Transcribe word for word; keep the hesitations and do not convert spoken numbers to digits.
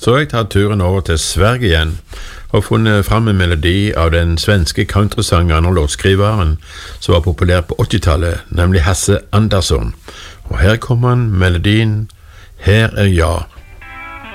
så har jeg tatt turen over til Sverige igjen og funnet fram en melodi av den svenske countrysangeren og låtskriveren som var populær på åttitallet, nemlig Hasse Andersson. Og her kommer melodien «Her er jeg».